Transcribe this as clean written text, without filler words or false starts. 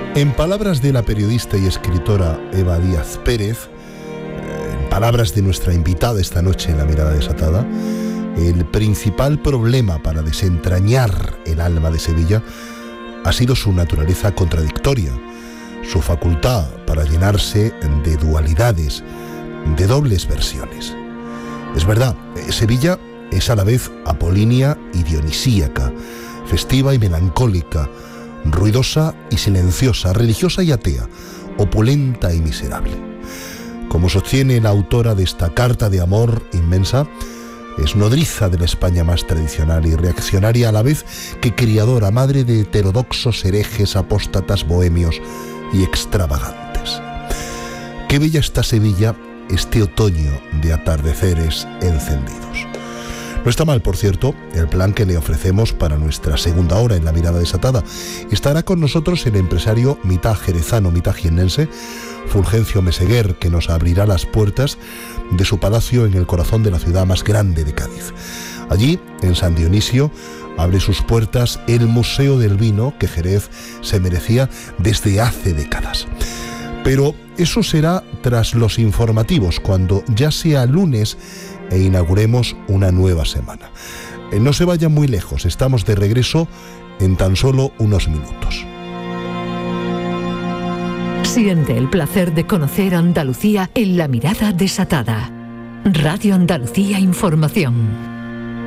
En palabras de la periodista y escritora Eva Díaz Pérez, en palabras de nuestra invitada esta noche en La Mirada Desatada, el principal problema para desentrañar el alma de Sevilla ha sido su naturaleza contradictoria, su facultad para llenarse de dualidades, de dobles versiones. Es verdad, Sevilla es a la vez apolínea y dionisíaca, festiva y melancólica, ruidosa y silenciosa, religiosa y atea, opulenta y miserable. Como sostiene la autora de esta carta de amor inmensa, es nodriza de la España más tradicional y reaccionaria a la vez que criadora, madre de heterodoxos herejes, apóstatas, bohemios y extravagantes. Qué bella está Sevilla este otoño de atardeceres encendidos. No está mal, por cierto, el plan que le ofrecemos para nuestra segunda hora en La Mirada Desatada. Estará con nosotros el empresario mitad jerezano, mitad jiennense, Fulgencio Meseguer, que nos abrirá las puertas de su palacio en el corazón de la ciudad más grande de Cádiz. Allí, en San Dionisio, abre sus puertas el Museo del Vino que Jerez se merecía desde hace décadas. Pero eso será tras los informativos, cuando ya sea lunes e inauguremos una nueva semana. No se vayan muy lejos, estamos de regreso en tan solo unos minutos. Siente el placer de conocer Andalucía en La Mirada Desatada. Radio Andalucía Información.